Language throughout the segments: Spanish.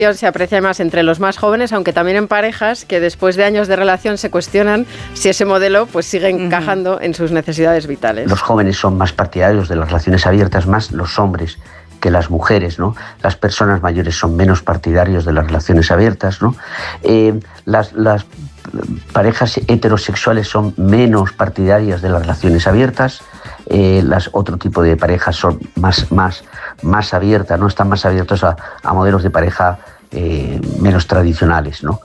Se aprecia más entre los más jóvenes, aunque también en parejas que después de años de relación se cuestionan si ese modelo pues sigue encajando en sus necesidades vitales. Los jóvenes son más partidarios de las relaciones abiertas, más los hombres que las mujeres, ¿no? Las personas mayores son menos partidarios de las relaciones abiertas, ¿no? Las parejas heterosexuales son menos partidarias de las relaciones abiertas. Otro tipo de parejas son más abiertas, ¿no? Están más abiertos a modelos de pareja menos tradicionales, ¿no?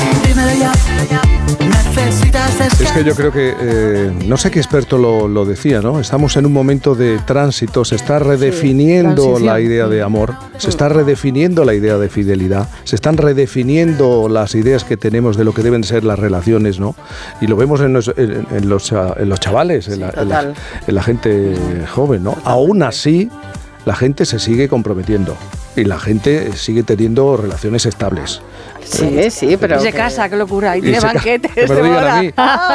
Es que yo creo que, no sé qué experto lo decía, ¿no? Estamos en un momento de tránsito, se está redefiniendo la idea de amor, se está redefiniendo la idea de fidelidad, se están redefiniendo las ideas que tenemos de lo que deben ser las relaciones, ¿no? Y lo vemos en los chavales, en la gente joven, ¿no? Aún así, la gente se sigue comprometiendo y la gente sigue teniendo relaciones estables. Sí, pero... Se casa, qué locura, y tiene banquetes que me lo digan a mí.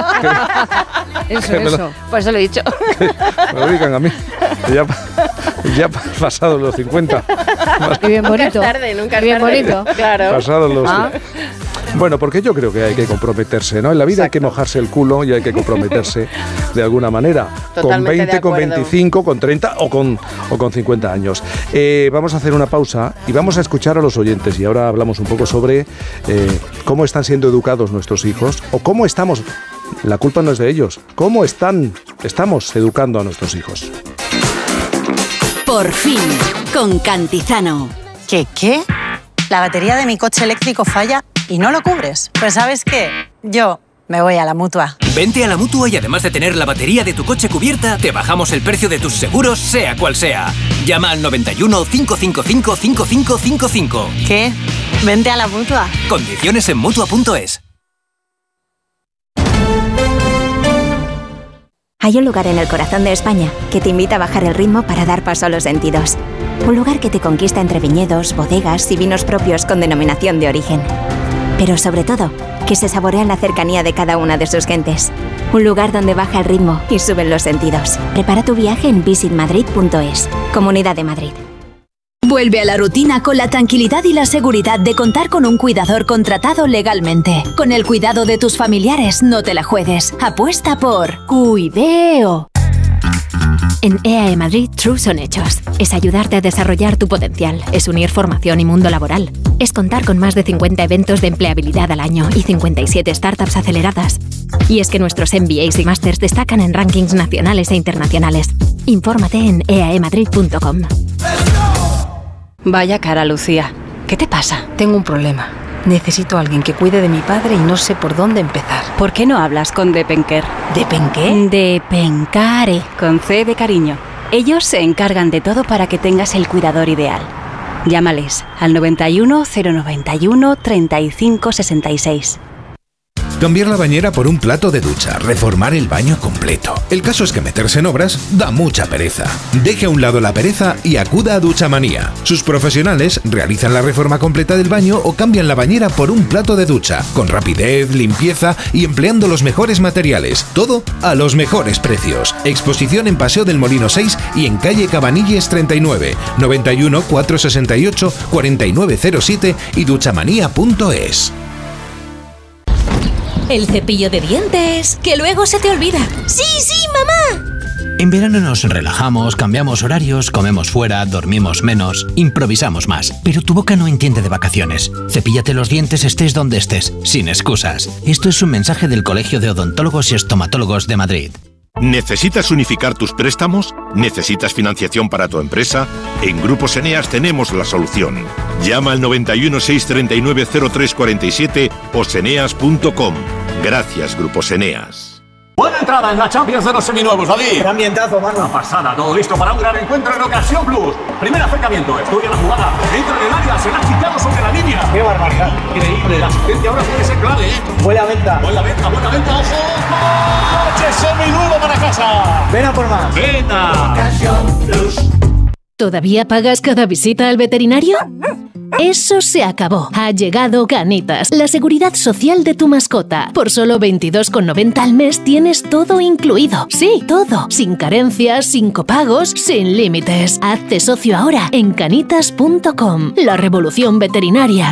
Eso. Por eso lo he dicho. Me lo digan a mí. Ya pasado los 50. Qué bien bonito. Nunca es tarde, nunca es bien tarde. Bonito. Claro. Pasado los... Bueno, porque yo creo que hay que comprometerse, ¿no? En la vida hay que mojarse el culo y hay que comprometerse de alguna manera. Totalmente con 20, con 25, con 30 o con 50 años. Vamos a hacer una pausa y vamos a escuchar a los oyentes. Y ahora hablamos un poco sobre cómo están siendo educados nuestros hijos o cómo estamos... La culpa no es de ellos. ¿Cómo estamos educando a nuestros hijos? Por fin, con Cantizano. ¿Qué? La batería de mi coche eléctrico falla y no lo cubres. Pues ¿sabes qué? Yo me voy a la Mutua. Vente a la Mutua y además de tener la batería de tu coche cubierta, te bajamos el precio de tus seguros, sea cual sea. Llama al 91 555 5555. ¿Qué? Vente a la Mutua. Condiciones en Mutua.es. Hay un lugar en el corazón de España que te invita a bajar el ritmo para dar paso a los sentidos. Un lugar que te conquista entre viñedos, bodegas y vinos propios con denominación de origen. Pero sobre todo, que se saborea en la cercanía de cada una de sus gentes. Un lugar donde baja el ritmo y suben los sentidos. Prepara tu viaje en visitmadrid.es. Comunidad de Madrid. Vuelve a la rutina con la tranquilidad y la seguridad de contar con un cuidador contratado legalmente. Con el cuidado de tus familiares, no te la juegues. Apuesta por Cuideo. En EAE Madrid, True son hechos. Es ayudarte a desarrollar tu potencial. Es unir formación y mundo laboral. Es contar con más de 50 eventos de empleabilidad al año y 57 startups aceleradas. Y es que nuestros MBAs y Masters destacan en rankings nacionales e internacionales. Infórmate en eaemadrid.com. Vaya cara, Lucía. ¿Qué te pasa? Tengo un problema. Necesito a alguien que cuide de mi padre y no sé por dónde empezar. ¿Por qué no hablas con Depenker? ¿Depenqué? Depencare, con C de cariño. Ellos se encargan de todo para que tengas el cuidador ideal. Llámales al 91 091 35 66. Cambiar la bañera por un plato de ducha, reformar el baño completo. El caso es que meterse en obras da mucha pereza. Deje a un lado la pereza y acuda a Duchamanía. Sus profesionales realizan la reforma completa del baño o cambian la bañera por un plato de ducha, con rapidez, limpieza y empleando los mejores materiales. Todo a los mejores precios. Exposición en Paseo del Molino 6 y en calle Cabanilles 39, 91 468 4907 y duchamanía.es. El cepillo de dientes, que luego se te olvida. ¡Sí, mamá! En verano nos relajamos, cambiamos horarios, comemos fuera, dormimos menos, improvisamos más. Pero tu boca no entiende de vacaciones. Cepíllate los dientes estés donde estés, sin excusas. Esto es un mensaje del Colegio de Odontólogos y Estomatólogos de Madrid. ¿Necesitas unificar tus préstamos? ¿Necesitas financiación para tu empresa? En Grupos Eneas tenemos la solución. Llama al 91 639 0347 o seneas.com. Gracias, Grupos Eneas. Buena entrada en la Champions de los seminuevos, David. Qué ambientazo, mano. Una pasada, todo listo para un gran encuentro en Ocasión Plus. Primer acercamiento, estudia la jugada, entra en el área, se la ha quitado sobre la línea. Qué barbaridad. Increíble, la asistencia ahora puede ser clave, ¿eh? Buena venta, ojo. ¡Coche seminuevo para casa! Ven a por más. ¡Venta! ¿Todavía pagas cada visita al veterinario? Eso se acabó. Ha llegado Canitas, la seguridad social de tu mascota. Por solo 22,90 al mes tienes todo incluido. Sí, todo. Sin carencias, sin copagos, sin límites. Hazte socio ahora en canitas.com. La revolución veterinaria.